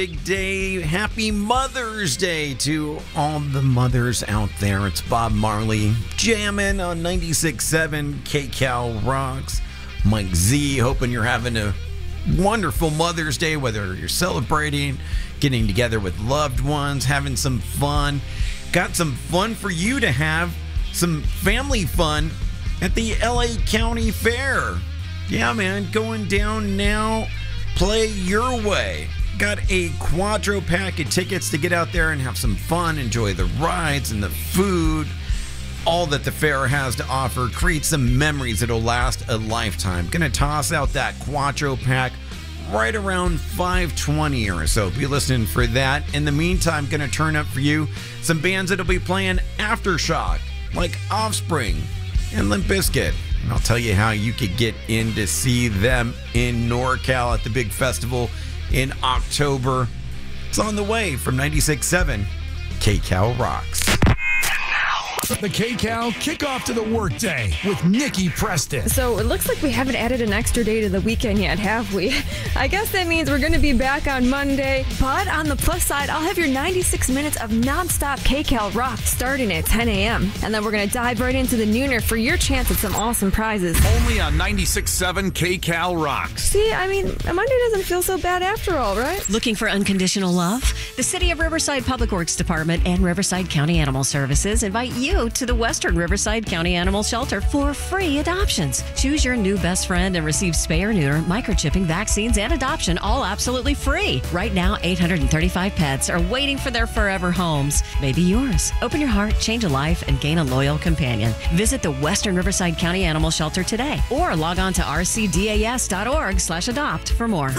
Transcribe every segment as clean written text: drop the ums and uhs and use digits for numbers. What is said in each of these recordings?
Big day. Happy Mother's Day to all the mothers out there. It's Bob Marley jamming on 96.7 KCal Rocks. Mike Z, hoping you're having a wonderful Mother's Day, whether you're celebrating, getting together with loved ones, having some fun. Got some fun for you to have, some family fun at the LA County Fair. Yeah, man, going down now. Play your way. Got a quadro pack of tickets to get out there and have some fun, enjoy the rides and the food, all that the fair has to offer. Create some memories that'll last a lifetime. Gonna toss out that quadro pack right around 5:20 or so. Be listening for that. In the meantime, gonna turn up for you some bands that'll be playing Aftershock, like Offspring and Limp Bizkit. And I'll tell you how you could get in to see them in NorCal at the big festival in October. It's on the way from 96.7 KCal Rocks. The KCal kickoff to the workday with Nikki Preston. So it looks like we haven't added an extra day to the weekend yet, have we? I guess that means we're going to be back on Monday. But on the plus side, I'll have your 96 minutes of nonstop KCal Rock starting at 10 a.m. And then we're going to dive right into the nooner for your chance at some awesome prizes. Only on 96.7 KCal Rocks. See, I mean, Monday doesn't feel so bad after all, right? Looking for unconditional love? The City of Riverside Public Works Department and Riverside County Animal Services invite you to the Western Riverside County Animal Shelter for free adoptions. Choose your new best friend and receive spay or neuter, microchipping, vaccines, and adoption, all absolutely free. Right now, 835 pets are waiting for their forever homes. Maybe yours. Open your heart, change a life, and gain a loyal companion. Visit the Western Riverside County Animal Shelter today or log on to rcdas.org/adopt for more.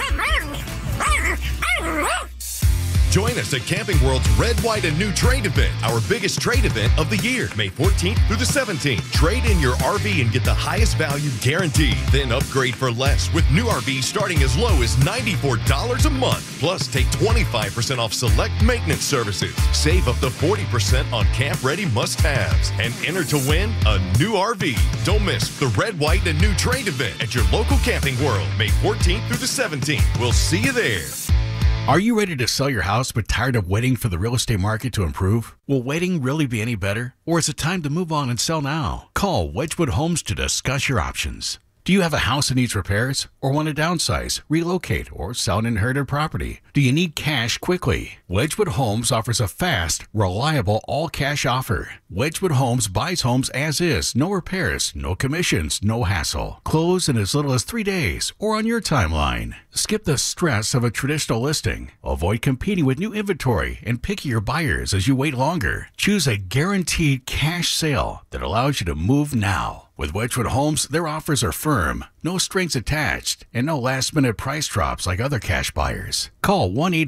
Join us at Camping World's Red, White, and New Trade event, our biggest trade event of the year, May 14th through the 17th. Trade in your RV and get the highest value guaranteed. Then upgrade for less with new RVs starting as low as $94 a month. Plus, take 25% off select maintenance services. Save up to 40% on camp-ready must-haves. And enter to win a new RV. Don't miss the Red, White, and New Trade event at your local Camping World, May 14th through the 17th. We'll see you there. Are you ready to sell your house but tired of waiting for the real estate market to improve? Will waiting really be any better? Or is it time to move on and sell now? Call Wedgwood Homes to discuss your options. Do you have a house that needs repairs? Or want to downsize, relocate, or sell an inherited property? Do you need cash quickly? Wedgwood Homes offers a fast, reliable, all-cash offer. Wedgwood Homes buys homes as is, no repairs, no commissions, no hassle. Close in as little as 3 days or on your timeline. Skip the stress of a traditional listing. Avoid competing with new inventory and pickier buyers as you wait longer. Choose a guaranteed cash sale that allows you to move now. With Wedgwood Homes, their offers are firm, no strings attached, and no last-minute price drops like other cash buyers. Call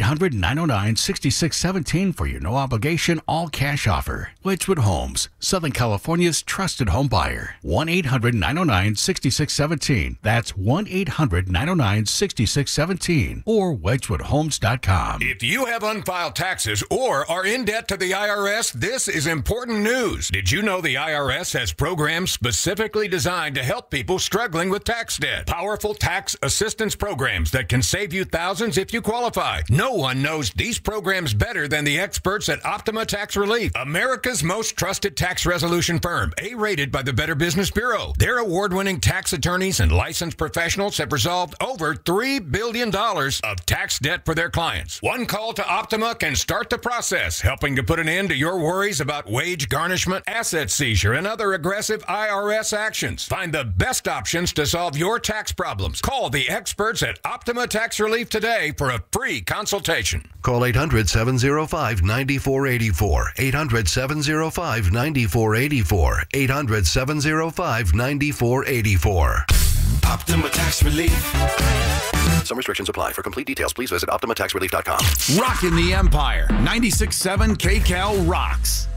1-800-909-6617 for your no-obligation, all-cash offer. Wedgwood Homes, Southern California's trusted home buyer. 1-800-909-6617. That's 1-800-909-6617 or wedgwoodhomes.com. If you have unfiled taxes or are in debt to the IRS, this is important news. Did you know the IRS has programs specifically designed to help people struggling with tax debt? Powerful tax assistance programs that can save you thousands if you qualify. No one knows these programs better than the experts at Optima Tax Relief, America's most trusted tax resolution firm, A-rated by the Better Business Bureau. Their award-winning tax attorneys and licensed professionals have resolved over $3 billion of tax debt for their clients. One call to Optima can start the process, helping to put an end to your worries about wage garnishment, asset seizure, and other aggressive IRS actions. Find the best options to solve your tax problems. Call the experts at Optima Tax Relief today for a free consultation. Call 800-705-9484. 800-705-9484. 800-705-9484. Optima Tax Relief. Some restrictions apply. For complete details, please visit OptimaTaxRelief.com. Rockin' the Empire. 96.7 KCal Rocks.